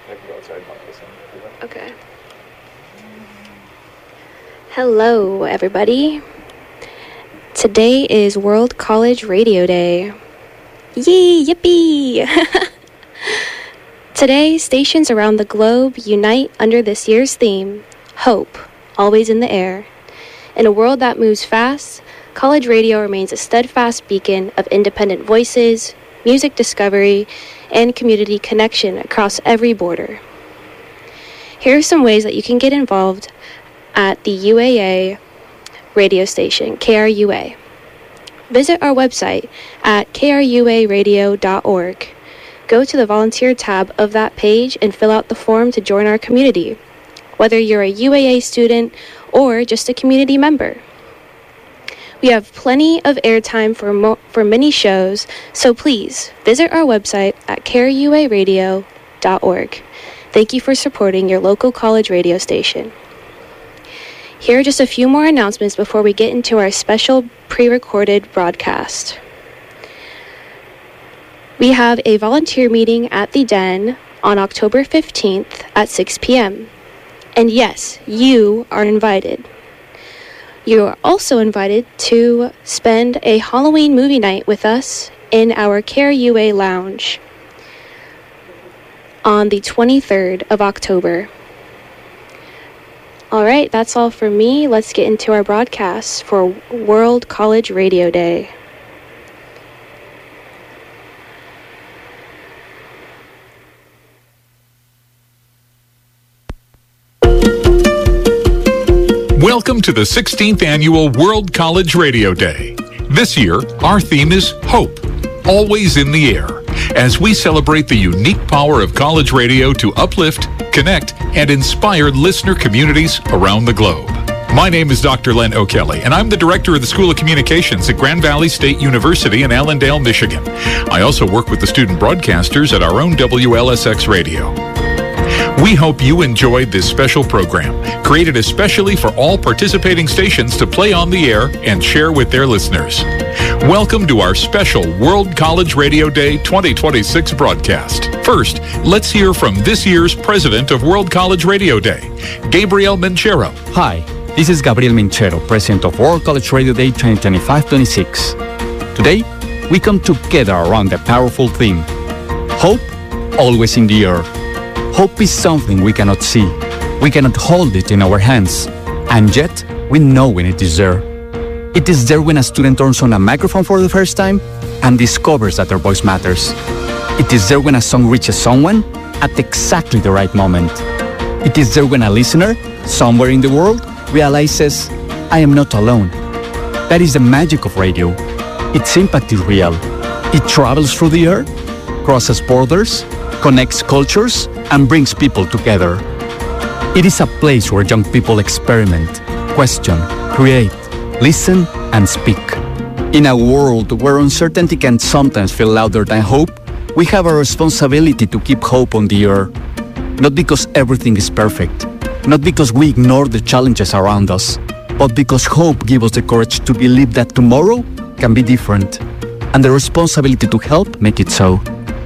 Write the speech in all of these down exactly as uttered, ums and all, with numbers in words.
I can go outside and talk to some. Okay. Hello, everybody. Today is World College Radio Day. Yay, yippee! Today, stations around the globe unite under this year's theme, Hope, Always in the Air. In a world that moves fast, college radio remains a steadfast beacon of independent voices, music discovery, and community connection across every border. Here are some ways that you can get involved at the U A A radio station, K R U A. Visit our website at k r u a radio dot org. Go to the volunteer tab of that page and fill out the form to join our community, whether you're a U A A student or just a community member. We have plenty of airtime for mo- for many shows, so please visit our website at k r u a radio dot org. Thank you for supporting your local college radio station. Here are just a few more announcements before we get into our special pre-recorded broadcast. We have a volunteer meeting at the Den on October fifteenth at six p.m. And yes, you are invited. You are also invited to spend a Halloween movie night with us in our K R U A lounge on the twenty-third of October. All right, that's all for me. Let's get into our broadcast for World College Radio Day. Welcome to the sixteenth Annual World College Radio Day. This year, our theme is Hope, Always in the Air, as we celebrate the unique power of college radio to uplift, connect, and inspire listener communities around the globe. My name is Doctor Len O'Kelly, and I'm the Director of the School of Communications at Grand Valley State University in Allendale, Michigan. I also work with the student broadcasters at our own W L S X Radio. We hope you enjoyed this special program, created especially for all participating stations to play on the air and share with their listeners. Welcome to our special World College Radio Day twenty twenty-six broadcast. First, let's hear from this year's president of World College Radio Day, Gabriel Minchero. Hi, this is Gabriel Minchero, president of World College Radio Day twenty twenty-five twenty-six. Today, we come together around the powerful theme, Hope, Always in the Air. Hope is something we cannot see. We cannot hold it in our hands. And yet, we know when it is there. It is there when a student turns on a microphone for the first time and discovers that their voice matters. It is there when a song reaches someone at exactly the right moment. It is there when a listener, somewhere in the world, realizes, I am not alone. That is the magic of radio. Its impact is real. It travels through the air, crosses borders, connects cultures, and brings people together. It is a place where young people experiment, question, create, listen, and speak. In a world where uncertainty can sometimes feel louder than hope, we have a responsibility to keep hope on the air. Not because everything is perfect, not because we ignore the challenges around us, but because hope gives us the courage to believe that tomorrow can be different, and the responsibility to help make it so.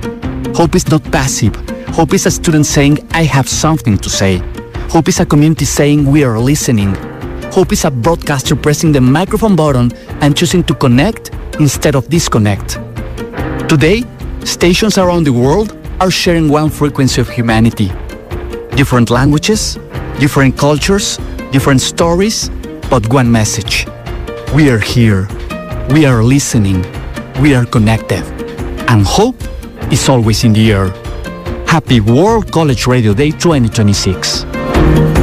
Hope is not passive. Hope is a student saying, I have something to say. Hope is a community saying, we are listening. Hope is a broadcaster pressing the microphone button and choosing to connect instead of disconnect. Today, stations around the world are sharing one frequency of humanity. Different languages, different cultures, different stories, but one message. We are here. We are listening. We are connected. And hope is always in the air. Happy World College Radio Day twenty twenty-six.